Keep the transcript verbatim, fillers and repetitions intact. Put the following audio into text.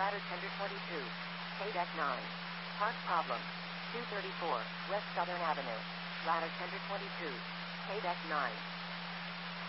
Ladder Tender twenty-two. K Deck nine. Park problem. two thirty-four, West Southern Avenue. Ladder Tender twenty-two. K Deck nine.